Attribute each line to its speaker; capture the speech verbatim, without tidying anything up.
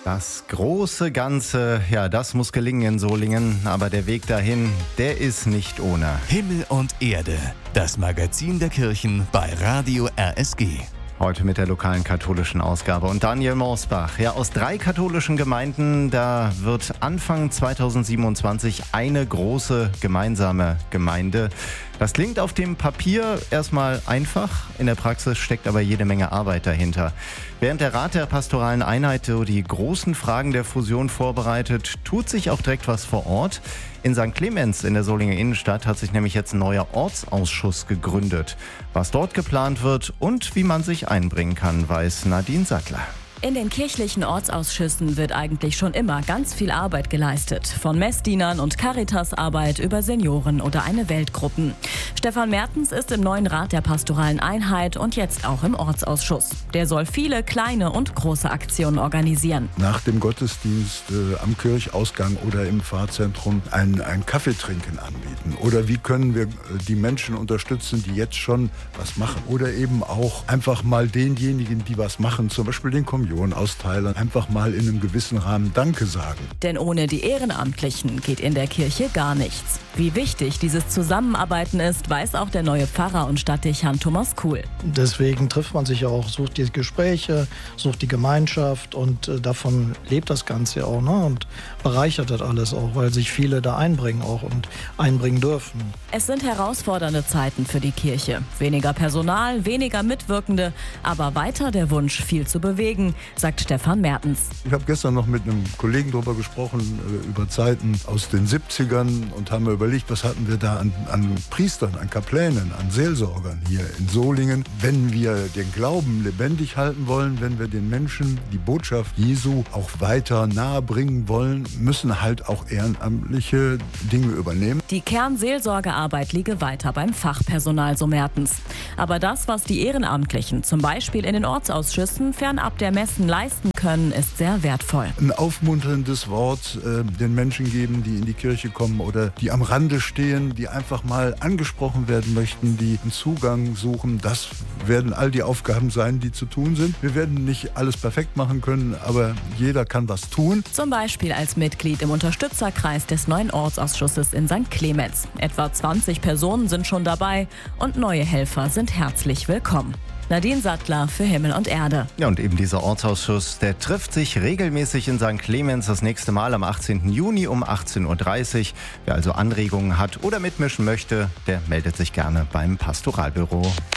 Speaker 1: Das große Ganze, ja, das muss gelingen in Solingen, aber der Weg dahin, der ist nicht ohne.
Speaker 2: Himmel und Erde, das Magazin der Kirchen bei Radio R S G.
Speaker 1: Heute mit der lokalen katholischen Ausgabe. Und Daniel Morsbach, ja, aus drei katholischen Gemeinden, da wird Anfang zweitausendsiebenundzwanzig eine große gemeinsame Gemeinde. Das klingt auf dem Papier erstmal einfach, in der Praxis steckt aber jede Menge Arbeit dahinter. Während der Rat der pastoralen Einheit so die großen Fragen der Fusion vorbereitet, tut sich auch direkt was vor Ort. In Sankt Clemens in der Solinger Innenstadt hat sich nämlich jetzt ein neuer Ortsausschuss gegründet. Was dort geplant wird und wie man sich einbringen kann, weiß Nadine Sattler.
Speaker 3: In den kirchlichen Ortsausschüssen wird eigentlich schon immer ganz viel Arbeit geleistet. Von Messdienern und Caritasarbeit über Senioren oder eine Weltgruppen. Stefan Mertens ist im neuen Rat der pastoralen Einheit und jetzt auch im Ortsausschuss. Der soll viele kleine und große Aktionen organisieren.
Speaker 4: Nach dem Gottesdienst äh, am Kirchausgang oder im Pfarrzentrum ein, ein Kaffeetrinken anbieten. Oder wie können wir äh, die Menschen unterstützen, die jetzt schon was machen. Oder eben auch einfach mal denjenigen, die was machen, zum Beispiel den Kommunion austeilen, einfach mal in einem gewissen Rahmen Danke sagen.
Speaker 3: Denn ohne die Ehrenamtlichen geht in der Kirche gar nichts. Wie wichtig dieses Zusammenarbeiten ist, weiß auch der neue Pfarrer und Stadtdechant Thomas Kuhl.
Speaker 5: Deswegen trifft man sich auch, sucht die Gespräche, sucht die Gemeinschaft und äh, davon lebt das Ganze auch, ne? Und bereichert das alles auch, weil sich viele da einbringen auch und einbringen dürfen.
Speaker 3: Es sind herausfordernde Zeiten für die Kirche. Weniger Personal, weniger Mitwirkende, aber weiter der Wunsch, viel zu bewegen, sagt Stefan Mertens.
Speaker 4: Ich habe gestern noch mit einem Kollegen darüber gesprochen, über Zeiten aus den siebzigern und haben mir überlegt, was hatten wir da an, an Priestern, an Kaplänen, an Seelsorgern hier in Solingen. Wenn wir den Glauben lebendig halten wollen, wenn wir den Menschen die Botschaft Jesu auch weiter nahe bringen wollen, müssen halt auch ehrenamtliche Dinge übernehmen.
Speaker 3: Die Kernseelsorgearbeit liege weiter beim Fachpersonal, so Mertens. Aber das, was die Ehrenamtlichen zum Beispiel in den Ortsausschüssen fernab der Messen leisten können, ist sehr wertvoll.
Speaker 4: Ein aufmunterndes Wort äh, den Menschen geben, die in die Kirche kommen oder die am Rande stehen, die einfach mal angesprochen werden möchten, die einen Zugang suchen. Das werden all die Aufgaben sein, die zu tun sind. Wir werden nicht alles perfekt machen können, aber jeder kann was tun.
Speaker 3: Zum Beispiel als Mitglied im Unterstützerkreis des neuen Ortsausschusses in Sankt Clemens. Etwa zwanzig Personen sind schon dabei und neue Helfer sind herzlich willkommen. Nadine Sattler für Himmel und Erde.
Speaker 1: Ja, und eben dieser Ortsausschuss, der trifft sich regelmäßig in Sankt Clemens das nächste Mal am achtzehnten Juni um achtzehn Uhr dreißig. Wer also Anregungen hat oder mitmischen möchte, der meldet sich gerne beim Pastoralbüro.